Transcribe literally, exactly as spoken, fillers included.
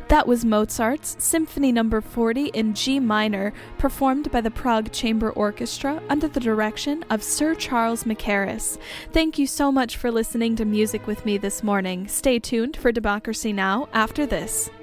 That was Mozart's Symphony Number forty in G minor, performed by the Prague Chamber Orchestra under the direction of Sir Charles Mackerras. Thank you so much for listening to Music with me this morning. Stay tuned for Democracy Now! After this.